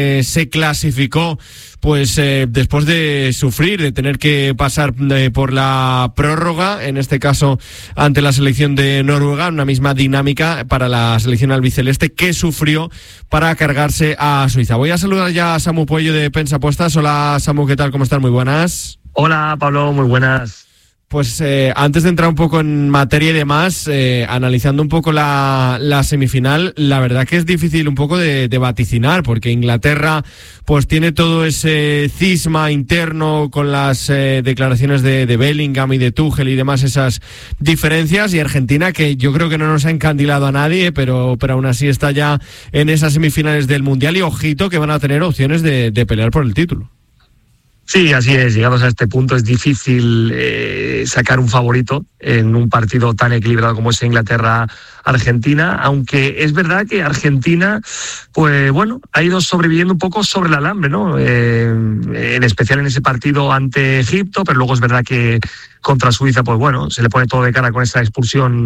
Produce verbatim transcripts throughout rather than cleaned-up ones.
eh, se clasificó pues eh, después de sufrir, de tener que pasar eh, por la prórroga, en este caso ante la selección de Noruega, una misma dinámica para la selección albiceleste que sufrió para cargarse a Suiza. Voy a saludar ya a Samu Puello de Pensa Apuestas. Hola Samu, ¿qué tal? ¿Cómo estás? Muy buenas. Hola Pablo, muy buenas. Pues eh, antes de entrar un poco en materia y demás, eh, analizando un poco la, la semifinal, la verdad que es difícil un poco de, de vaticinar, porque Inglaterra pues tiene todo ese cisma interno con las eh, declaraciones de, de Bellingham y de Tuchel y demás, esas diferencias, y Argentina, que yo creo que no nos ha encandilado a nadie, pero, pero aún así está ya en esas semifinales del Mundial, y ojito que van a tener opciones de, de pelear por el título. Sí, así es. Llegados a este punto es difícil eh, sacar un favorito en un partido tan equilibrado como es Inglaterra-Argentina, aunque es verdad que Argentina, pues bueno, ha ido sobreviviendo un poco sobre el alambre, ¿no? Eh, en especial en ese partido ante Egipto, pero luego es verdad que contra Suiza, pues bueno, se le pone todo de cara con esa expulsión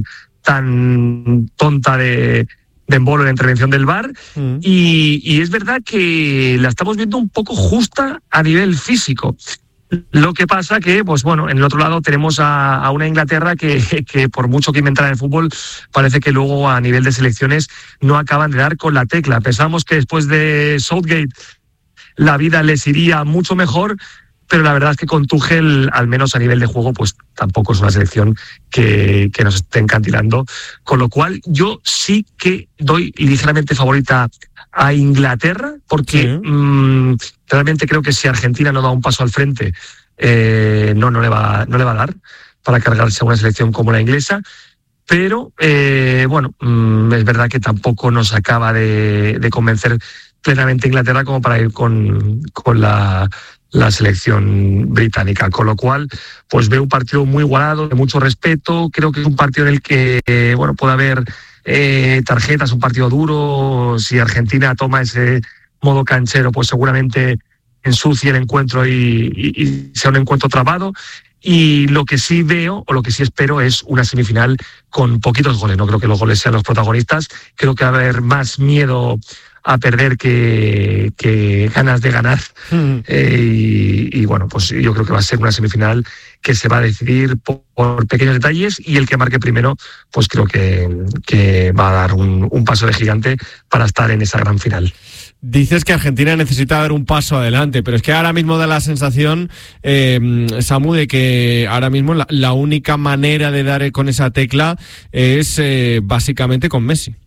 tan tonta de... de embolo en la intervención del V A R, mm. y, y es verdad que la estamos viendo un poco justa a nivel físico. Lo que pasa que, pues bueno, en el otro lado tenemos a, a una Inglaterra que, que por mucho que inventara el fútbol, parece que luego a nivel de selecciones no acaban de dar con la tecla. Pensamos que después de Southgate la vida les iría mucho mejor, pero la verdad es que con Tuchel, al menos a nivel de juego, pues tampoco es una selección que, que nos esté encantilando. Con lo cual, yo sí que doy ligeramente favorita a Inglaterra, porque sí. mmm, realmente creo que si Argentina no da un paso al frente, eh, no, no, le va, no le va a dar para cargarse a una selección como la inglesa. Pero, eh, bueno, mmm, es verdad que tampoco nos acaba de, de convencer plenamente Inglaterra como para ir con, con la... la selección británica, con lo cual pues veo un partido muy igualado, de mucho respeto. Creo que es un partido en el que eh, bueno, puede haber eh, tarjetas, un partido duro. Si Argentina toma ese modo canchero, pues seguramente ensucie el encuentro y, y, y sea un encuentro trabado. Y lo que sí veo, o lo que sí espero, es una semifinal con poquitos goles. No creo que los goles sean los protagonistas, creo que va a haber más miedo a perder que, que ganas de ganar. Mm. Eh, y, y bueno, pues yo creo que va a ser una semifinal que se va a decidir por, por pequeños detalles, y el que marque primero, pues creo que, que va a dar un, un paso de gigante para estar en esa gran final. Dices que Argentina necesita dar un paso adelante, pero es que ahora mismo da la sensación, eh, Samu, de que ahora mismo la, la única manera de dar con esa tecla es eh, básicamente con Messi.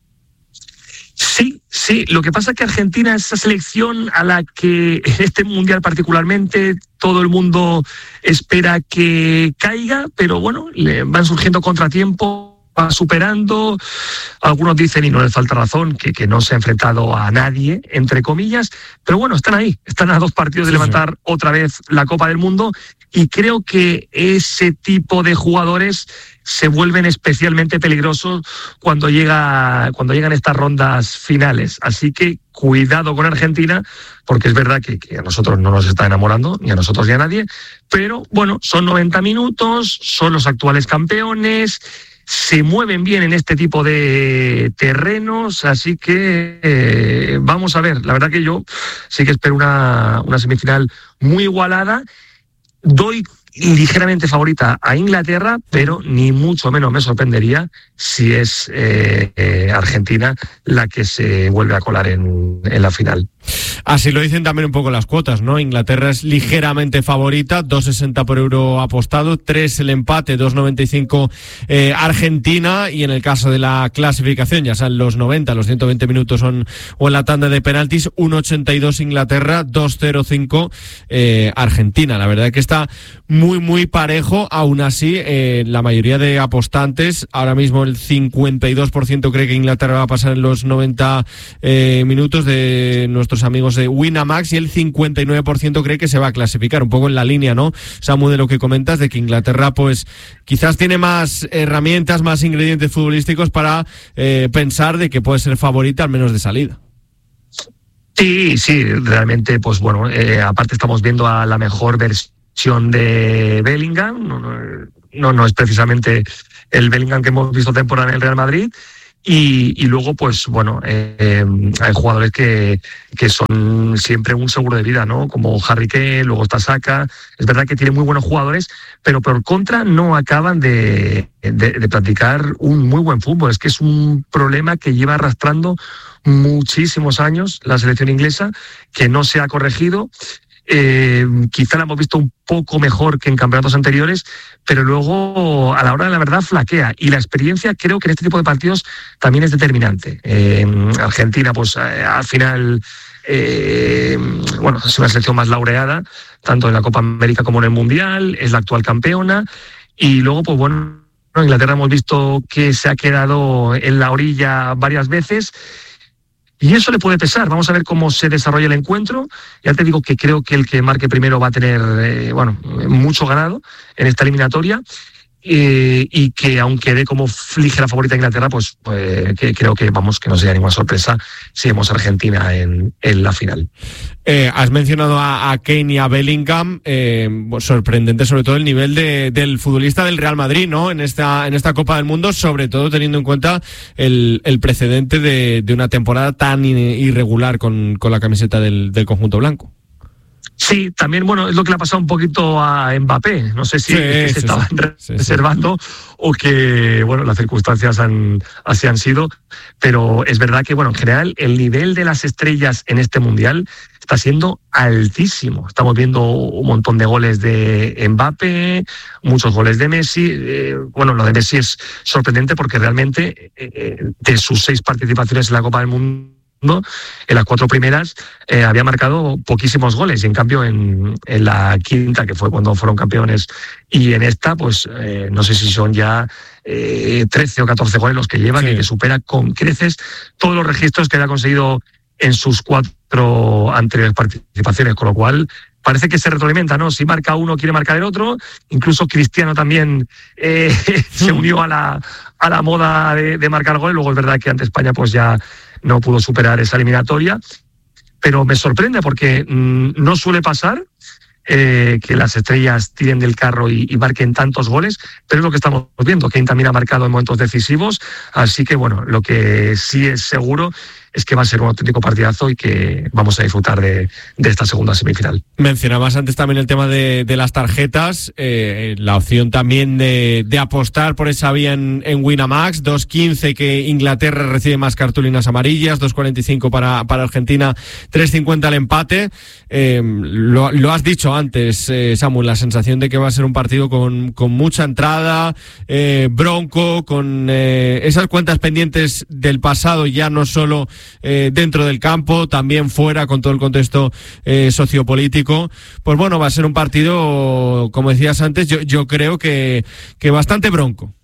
Sí, sí. Lo que pasa es que Argentina es esa selección a la que en este mundial particularmente todo el mundo espera que caiga, pero bueno, le van surgiendo contratiempos, va superando. Algunos dicen, y no les falta razón, que, que no se ha enfrentado a nadie, entre comillas, pero bueno, están ahí, están a dos partidos de sí, levantar sí. otra vez la Copa del Mundo, y creo que ese tipo de jugadores se vuelven especialmente peligrosos cuando llega cuando llegan estas rondas finales. Así que cuidado con Argentina, porque es verdad que, que a nosotros no nos está enamorando, ni a nosotros ni a nadie, pero bueno, son noventa minutos, son los actuales campeones, se mueven bien en este tipo de terrenos, así que eh, vamos a ver. La verdad que yo sí que espero una, una semifinal muy igualada. Doy ligeramente favorita a Inglaterra, pero ni mucho menos me sorprendería si es eh, eh, Argentina la que se vuelve a colar en, en la final. Así lo dicen también un poco las cuotas, ¿no? Inglaterra es ligeramente favorita, dos sesenta por euro apostado, tres el empate, dos noventa y cinco eh, Argentina, y en el caso de la clasificación, ya sean los noventa, los ciento veinte minutos son, o en la tanda de penaltis, uno ochenta y dos Inglaterra, dos cero cinco eh, Argentina. La verdad es que está muy, muy parejo. Aún así, eh, la mayoría de apostantes, ahora mismo el cincuenta y dos por ciento cree que Inglaterra va a pasar en los noventa eh, minutos de nuestros amigos de Winamax, y el cincuenta y nueve por ciento cree que se va a clasificar, un poco en la línea, ¿no, Samu, de lo que comentas, de que Inglaterra pues quizás tiene más herramientas, más ingredientes futbolísticos para eh, pensar de que puede ser favorita al menos de salida? Sí, sí, realmente, pues bueno, eh, aparte estamos viendo a la mejor versión de Bellingham, no, no, no, no es precisamente el Bellingham que hemos visto temporada en el Real Madrid. Y, y luego, pues bueno, eh, hay jugadores que, que son siempre un seguro de vida, ¿no? Como Harry Kane, luego está Saka. Es verdad que tiene muy buenos jugadores, pero por contra no acaban de, de, de practicar un muy buen fútbol. Es que es un problema que lleva arrastrando muchísimos años la selección inglesa, que no se ha corregido. Eh, quizá la hemos visto un poco mejor que en campeonatos anteriores, pero luego a la hora de la verdad flaquea, y la experiencia creo que en este tipo de partidos también es determinante. Eh, Argentina pues eh, al final eh, bueno, es una selección más laureada tanto en la Copa América como en el Mundial, es la actual campeona, y luego pues bueno, Inglaterra hemos visto que se ha quedado en la orilla varias veces. Y eso le puede pesar. Vamos a ver cómo se desarrolla el encuentro. Ya te digo que creo que el que marque primero va a tener eh, bueno, mucho ganado en esta eliminatoria. Eh, y que aunque dé como ligera favorita a Inglaterra, pues, pues que creo que vamos que no sería ninguna sorpresa si vemos a Argentina en, en la final. Eh, has mencionado a, a Kane y a Bellingham, eh, sorprendente sobre todo el nivel de, del futbolista del Real Madrid, ¿no? En esta en esta Copa del Mundo, sobre todo teniendo en cuenta el, el precedente de, de una temporada tan irregular con, con la camiseta del, del conjunto blanco. Sí, también, bueno, es lo que le ha pasado un poquito a Mbappé. No sé si sí, es que sí, se estaban sí, reservando sí, sí. o que, bueno, las circunstancias han, así han sido. Pero es verdad que, bueno, en general, el nivel de las estrellas en este Mundial está siendo altísimo. Estamos viendo un montón de goles de Mbappé, muchos goles de Messi. Eh, bueno, lo de Messi es sorprendente porque realmente eh, de sus seis participaciones en la Copa del Mundo, en las cuatro primeras eh, había marcado poquísimos goles, y en cambio en, en la quinta, que fue cuando fueron campeones, y en esta pues eh, no sé si son ya eh, trece o catorce goles los que lleva, sí. que, que supera con creces todos los registros que había conseguido en sus cuatro anteriores participaciones, con lo cual parece que se retroalimenta, ¿no? Si marca uno, quiere marcar el otro. Incluso Cristiano también eh, se unió a la, a la moda de, de marcar goles. Luego es verdad que ante España pues ya no pudo superar esa eliminatoria, pero me sorprende porque mmm, no suele pasar eh, que las estrellas tiren del carro y, y marquen tantos goles, pero es lo que estamos viendo. Kane también ha marcado en momentos decisivos, así que bueno, lo que sí es seguro es que va a ser un auténtico partidazo y que vamos a disfrutar de, de esta segunda semifinal. Mencionabas antes también el tema de, de las tarjetas, eh, la opción también de, de apostar por esa vía en, en Winamax, dos quince que Inglaterra recibe más cartulinas amarillas, dos cuarenta y cinco para, para Argentina, tres cincuenta el empate. Eh, lo, lo has dicho antes, eh, Samuel, la sensación de que va a ser un partido con, con mucha entrada, eh, bronco, con eh, esas cuentas pendientes del pasado, ya no solo Eh, dentro del campo, también fuera, con todo el contexto eh, sociopolítico. Pues bueno, va a ser un partido, como decías antes, yo, yo creo que, que bastante bronco.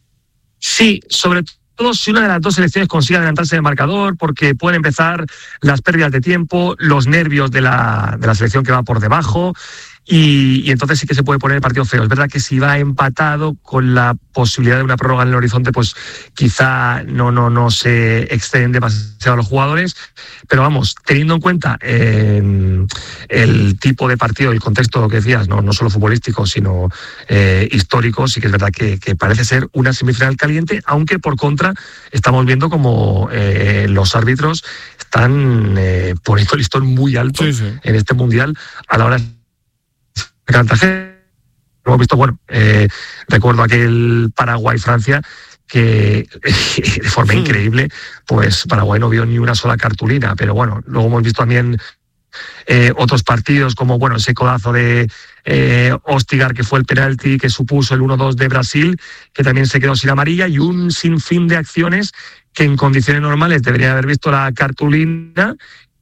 Sí, sobre todo si una de las dos selecciones consigue adelantarse del marcador, porque pueden empezar las pérdidas de tiempo, los nervios de la, de la selección que va por debajo. Y, y entonces sí que se puede poner el partido feo. Es verdad que si va empatado, con la posibilidad de una prórroga en el horizonte, pues quizá no, no, no se exceden demasiado los jugadores. Pero vamos, teniendo en cuenta eh, el tipo de partido y el contexto, lo que decías, no, no solo futbolístico, sino eh, histórico, sí que es verdad que, que parece ser una semifinal caliente, aunque por contra estamos viendo como eh, los árbitros están eh, poniendo el listón muy alto sí, sí. en este Mundial a la hora de Cartagena. Hemos visto, bueno, eh, recuerdo aquel Paraguay-Francia que de forma sí. increíble, pues Paraguay no vio ni una sola cartulina, pero bueno, luego hemos visto también eh, otros partidos como, bueno, ese codazo de eh, Ostigar, que fue el penalti que supuso el uno dos de Brasil, que también se quedó sin amarilla, y un sinfín de acciones que en condiciones normales deberían haber visto la cartulina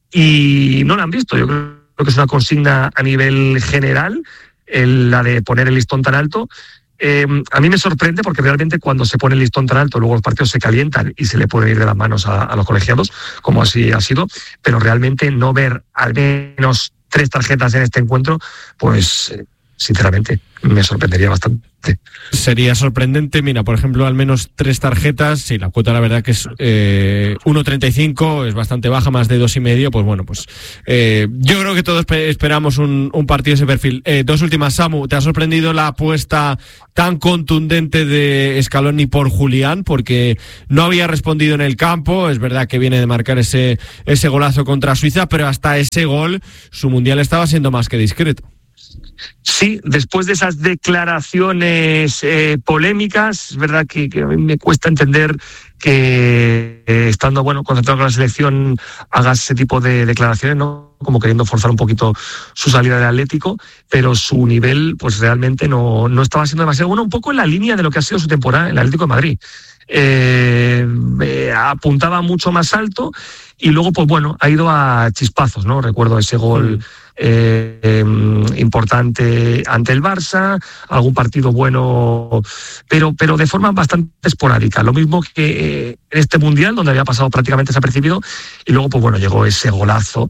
y no la han visto. Yo creo Creo que es una consigna a nivel general, el, la de poner el listón tan alto. Eh, a mí me sorprende porque realmente cuando se pone el listón tan alto, luego los partidos se calientan y se le pueden ir de las manos a, a los colegiados, como así ha sido, pero realmente no ver al menos tres tarjetas en este encuentro, pues sinceramente, me sorprendería bastante. Sería sorprendente, mira, por ejemplo, al menos tres tarjetas, sí, la cuota la verdad que es eh, uno treinta y cinco, es bastante baja, más de dos y medio, pues bueno, pues eh, yo creo que todos esperamos un, un partido de ese perfil. Eh, dos últimas, Samu, ¿te ha sorprendido la apuesta tan contundente de Scaloni por Julián? Porque no había respondido en el campo, es verdad que viene de marcar ese, ese golazo contra Suiza, pero hasta ese gol su mundial estaba siendo más que discreto. Sí, después de esas declaraciones eh, polémicas, es verdad que, que a mí me cuesta entender que eh, estando bueno concentrado con la selección hagas ese tipo de declaraciones, ¿no? Como queriendo forzar un poquito su salida del Atlético, pero su nivel pues realmente no, no estaba siendo demasiado bueno, un poco en la línea de lo que ha sido su temporada en el Atlético de Madrid. Eh, eh, apuntaba mucho más alto y luego pues bueno, ha ido a chispazos, ¿no? Recuerdo ese gol eh, eh, importante ante el Barça, algún partido bueno, pero, pero de forma bastante esporádica, lo mismo que eh, en este Mundial, donde había pasado prácticamente desapercibido, y luego pues bueno, llegó ese golazo,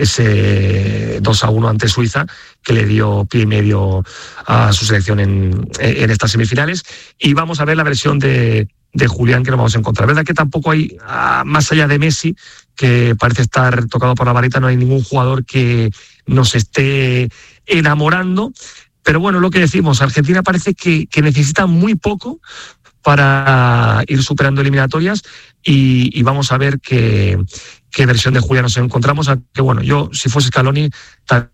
ese dos a uno ante Suiza, que le dio pie y medio a su selección en, en estas semifinales, y vamos a ver la versión de de Julián que nos vamos a encontrar. Verdad que tampoco hay, más allá de Messi, que parece estar tocado por la varita, no hay ningún jugador que nos esté enamorando, pero bueno, lo que decimos, Argentina parece que, que necesita muy poco para ir superando eliminatorias y, y vamos a ver qué, qué versión de Julián nos encontramos, que bueno, yo si fuese Scaloni tal,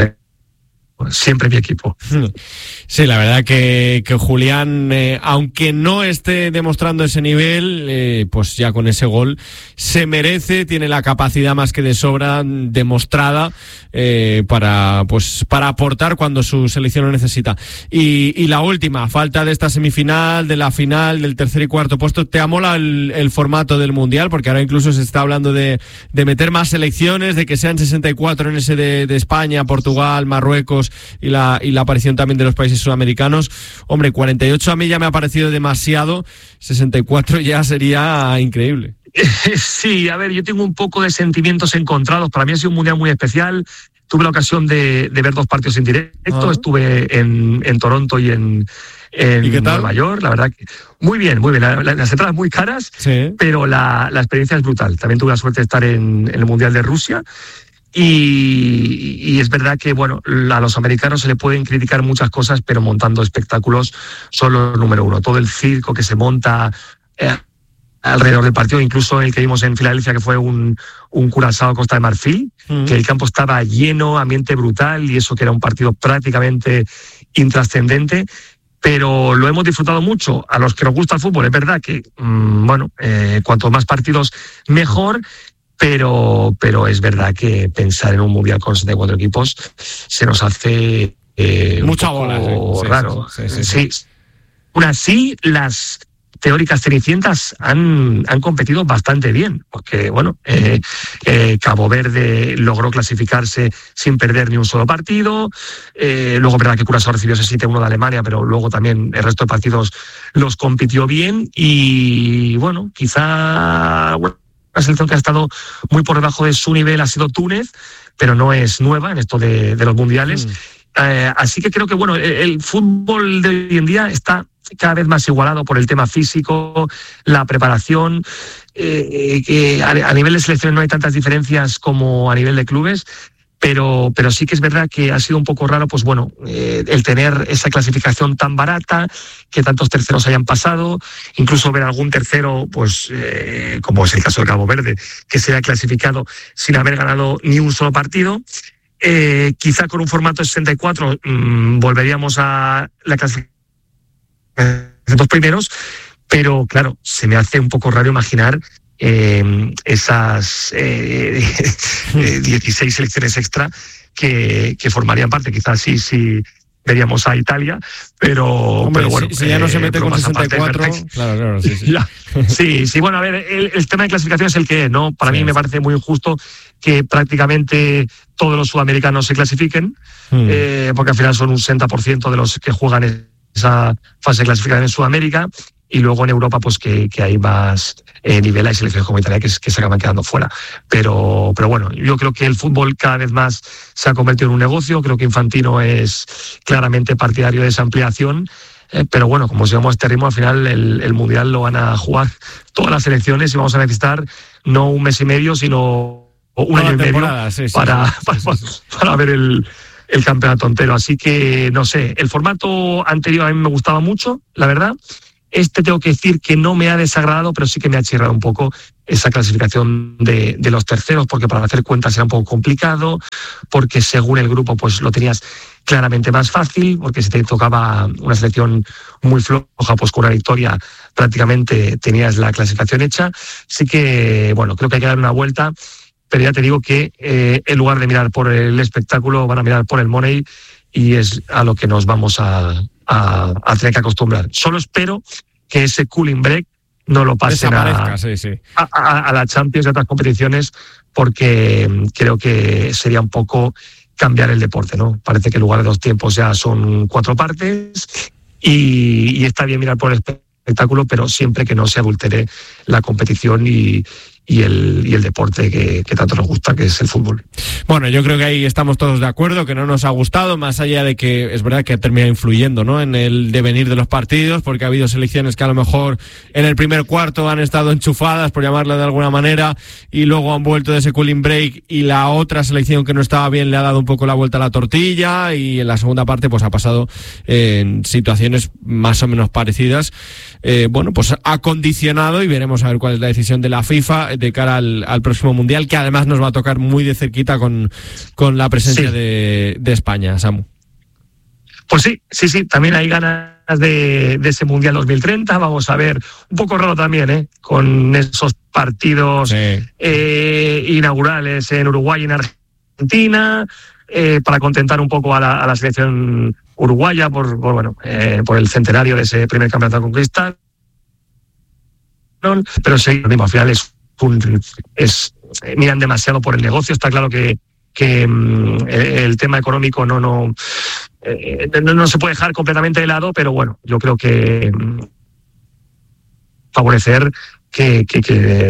siempre mi equipo. Sí, la verdad que, que Julián, eh, aunque no esté demostrando ese nivel, eh, pues ya con ese gol se merece, tiene la capacidad más que de sobra demostrada eh, para, pues, para aportar cuando su selección lo necesita. Y, y la última, falta de esta semifinal, de la final, del tercer y cuarto puesto. ¿Te amola el, el formato del Mundial? Porque ahora incluso se está hablando de, de meter más selecciones, de que sean sesenta y cuatro en ese de, de España, Portugal, Marruecos, y la y la aparición también de los países sudamericanos. Hombre, cuarenta y ocho a mí ya me ha parecido demasiado, sesenta y cuatro ya sería increíble. Sí, a ver, yo tengo un poco de sentimientos encontrados. Para mí ha sido un mundial muy especial. Tuve la ocasión de, de ver dos partidos en directo. Ah. Estuve en, en Toronto y en, en ¿Y qué tal? Nueva York. La verdad que muy bien, muy bien. La, la, las entradas muy caras, sí, pero la, la experiencia es brutal. También tuve la suerte de estar en, en el Mundial de Rusia. Y, y es verdad que, bueno, a los americanos se le pueden criticar muchas cosas, pero montando espectáculos son los número uno. Todo el circo que se monta eh, alrededor del partido, incluso el que vimos en Filadelfia, que fue un, un Curazao Costa de Marfil, mm. que el campo estaba lleno, ambiente brutal, y eso que era un partido prácticamente intrascendente. Pero lo hemos disfrutado mucho. A los que nos gusta el fútbol, es verdad que, mmm, bueno, eh, cuanto más partidos, mejor. Pero, pero es verdad que pensar en un mundial con setenta y cuatro equipos se nos hace eh, mucha bola, sí, raro. Sí, sí, sí, sí. Sí. Aún así, las teóricas cenicientas han, han competido bastante bien, porque bueno, eh, eh, Cabo Verde logró clasificarse sin perder ni un solo partido. Eh, luego, verdad que Curazao recibió ese siete uno de Alemania, pero luego también el resto de partidos los compitió bien. Y bueno, quizá bueno, la selección que ha estado muy por debajo de su nivel ha sido Túnez, pero no es nueva en esto de, de los mundiales. Mm. Eh, así que creo que bueno, el, el fútbol de hoy en día está cada vez más igualado por el tema físico, la preparación, eh, que a, a nivel de selección no hay tantas diferencias como a nivel de clubes. Pero, pero sí que es verdad que ha sido un poco raro, pues bueno, eh, el tener esa clasificación tan barata, que tantos terceros hayan pasado, incluso ver algún tercero, pues eh, como es el caso de Cabo Verde, que se haya clasificado sin haber ganado ni un solo partido. Eh, quizá con un formato de sesenta y cuatro mmm, volveríamos a la clasificación de los primeros, pero claro, se me hace un poco raro imaginar Eh, esas eh, dieciséis selecciones extra que, que formarían parte. Quizás sí, sí veríamos a Italia, pero, Hombre, pero bueno, si, si ya no se mete eh, con sesenta y cuatro, aparte, claro, claro, sí, sí. sí, sí, bueno, a ver, el, el tema de clasificación es el que es, ¿no? Para sí, mí me sí. parece muy injusto que prácticamente todos los sudamericanos se clasifiquen, mm. eh, porque al final son un sesenta por ciento de los que juegan esa fase de clasificación en Sudamérica. y luego en Europa pues que, que hay más eh, nivel, hay selecciones como Italia que, que se acaban quedando fuera. Pero, pero bueno, yo creo que el fútbol cada vez más se ha convertido en un negocio, creo que Infantino es claramente partidario de esa ampliación, eh, pero bueno, como sigamos a este ritmo, al final el, el Mundial lo van a jugar todas las selecciones y vamos a necesitar no un mes y medio, sino un año y medio sí, sí, para, sí, para, para, para ver el, el campeonato entero. Así que, no sé, el formato anterior a mí me gustaba mucho, la verdad. Este tengo que decir que no me ha desagradado, pero sí que me ha chirrado un poco esa clasificación de, de los terceros, porque para hacer cuentas era un poco complicado, porque según el grupo pues lo tenías claramente más fácil, porque si te tocaba una selección muy floja, pues con una victoria prácticamente tenías la clasificación hecha. Así que, bueno, creo que hay que dar una vuelta, pero ya te digo que eh, en lugar de mirar por el espectáculo, van a mirar por el money, y es a lo que nos vamos a, a, a tener que acostumbrar. Solo espero que ese cooling break no lo pasen a, sí, sí. A, a, a la Champions y a otras competiciones, porque creo que sería un poco cambiar el deporte, ¿no? Parece que en lugar de dos tiempos ya son cuatro partes, y, y está bien mirar por el espectáculo, pero siempre que no se adultere la competición y, y, el, y el deporte que, que tanto nos gusta, que es el fútbol. Bueno, yo creo que ahí estamos todos de acuerdo, que no nos ha gustado, más allá de que es verdad que ha terminado influyendo, ¿no?, en el devenir de los partidos, porque ha habido selecciones que a lo mejor en el primer cuarto han estado enchufadas, por llamarlo de alguna manera, y luego han vuelto de ese cooling break, y la otra selección que no estaba bien le ha dado un poco la vuelta a la tortilla, y en la segunda parte pues ha pasado eh, en situaciones más o menos parecidas. Eh, bueno, pues ha condicionado, y veremos a ver cuál es la decisión de la FIFA de cara al, al próximo Mundial, que además nos va a tocar muy de cerquita con, con la presencia sí. de, de España, Samu. Pues sí, sí, sí, también hay ganas de, de ese Mundial dos mil treinta, vamos a ver, un poco raro también, ¿eh? Con esos partidos sí. eh, inaugurales en Uruguay y en Argentina, eh, para contentar un poco a la, a la selección uruguaya por, por bueno eh, por el centenario de ese primer campeonato conquistado. Pero sí, al final es un, es miran demasiado por el negocio. Está claro que que um, el, el tema económico no no, eh, no no se puede dejar completamente de lado, pero bueno, yo creo que um, favorecer que que,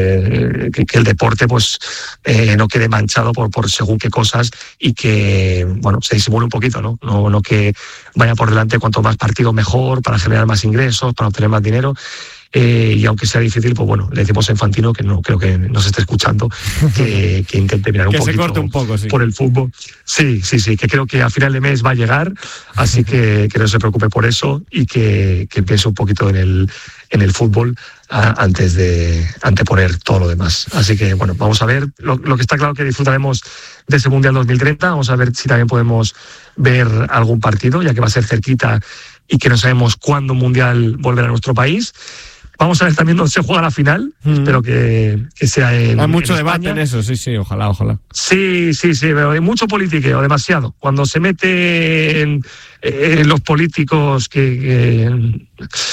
que que que el deporte pues eh, no quede manchado por por según qué cosas, y que bueno se disimule un poquito, no no no que vaya por delante cuanto más partido mejor, para generar más ingresos, para obtener más dinero. Eh, y aunque sea difícil, pues bueno, le decimos a Infantino, que no creo que nos esté escuchando, que, que intente mirar un que poquito se corte un poco, sí. por el fútbol. Sí, sí, sí, que creo que a final de mes va a llegar, así que, que no se preocupe por eso, y que, que piense un poquito en el, en el fútbol a, antes de anteponer todo lo demás. Así que bueno, vamos a ver. Lo, lo que está claro que disfrutaremos de ese Mundial dos mil treinta, vamos a ver si también podemos ver algún partido, ya que va a ser cerquita y que no sabemos cuándo un Mundial volverá a nuestro país. Vamos a ver también dónde se juega la final. Mm. Espero que, que sea en Hay mucho en debate España. en eso, sí, sí, ojalá, ojalá. Sí, sí, sí, pero hay mucho politiqueo, demasiado. Cuando se mete en, en los políticos que, que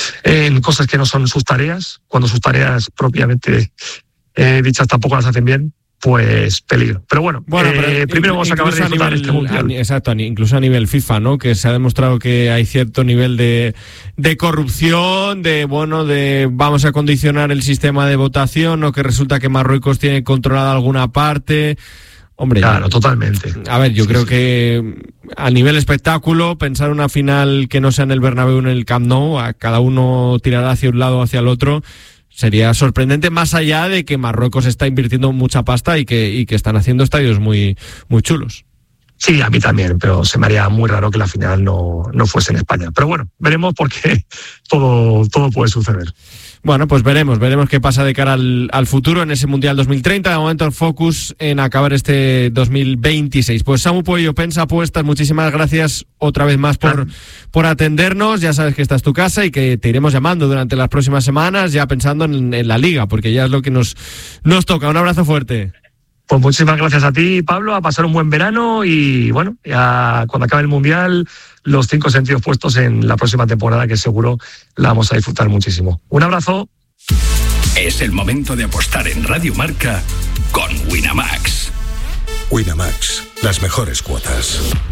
en cosas que no son sus tareas, cuando sus tareas propiamente eh, dichas tampoco las hacen bien, pues peligro. Pero bueno, bueno pero eh, primero vamos a acabar de disfrutar este Mundial. A, exacto, incluso a nivel FIFA, ¿no? Que se ha demostrado que hay cierto nivel de, de corrupción, de, bueno, de vamos a condicionar el sistema de votación, o que resulta que Marruecos tiene controlada alguna parte. Hombre, claro, yo, totalmente. A ver, yo sí, creo sí. que a nivel espectáculo, pensar una final que no sea en el Bernabéu, en el Camp Nou, a cada uno tirará hacia un lado o hacia el otro, sería sorprendente, más allá de que Marruecos está invirtiendo mucha pasta y que, y que están haciendo estadios muy, muy chulos. Sí, a mí también, pero se me haría muy raro que la final no, no fuese en España. Pero bueno, veremos, porque todo, todo puede suceder. Bueno, pues veremos, veremos qué pasa de cara al, al futuro en ese Mundial dos mil treinta. De momento el focus en acabar este dos mil veintiséis. Pues Samu Puello, Pensa Apuestas, muchísimas gracias otra vez más por, por atendernos. Ya sabes que esta es tu casa y que te iremos llamando durante las próximas semanas, ya pensando en, en la Liga, porque ya es lo que nos, nos toca. Un abrazo fuerte. Pues muchísimas gracias a ti, Pablo, a pasar un buen verano, y bueno, ya cuando acabe el Mundial, los cinco sentidos puestos en la próxima temporada, que seguro la vamos a disfrutar muchísimo. Un abrazo. Es el momento de apostar en Radio Marca con Winamax. Winamax, las mejores cuotas.